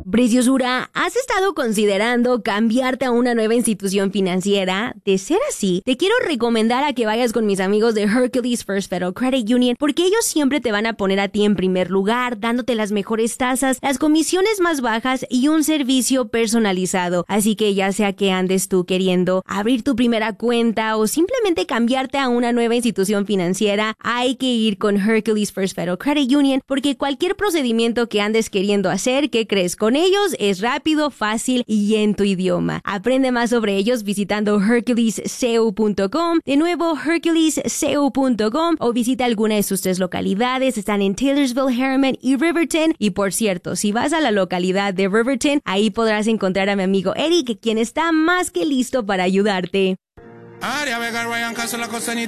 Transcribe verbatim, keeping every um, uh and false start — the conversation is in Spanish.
Preciosura, ¿has estado considerando cambiarte a una nueva institución financiera? De ser así, te quiero recomendar a que vayas con mis amigos de Hercules First Federal Credit Union, porque ellos siempre te van a poner a ti en primer lugar, dándote las mejores tasas, las comisiones más bajas y un servicio personalizado. Así que ya sea que andes tú queriendo abrir tu primera cuenta o simplemente cambiarte a una nueva institución financiera, hay que ir con Hercules First Federal Credit Union, porque cualquier procedimiento que andes queriendo hacer, ¿qué crees? Con ellos es rápido, fácil y en tu idioma. Aprende más sobre ellos visitando hercules c u punto com. De nuevo, hercules c u punto com, o visita alguna de sus tres localidades. Están en Taylorsville, Harriman y Riverton. Y por cierto, si vas a la localidad de Riverton, ahí podrás encontrar a mi amigo Eric, quien está más que listo para ayudarte.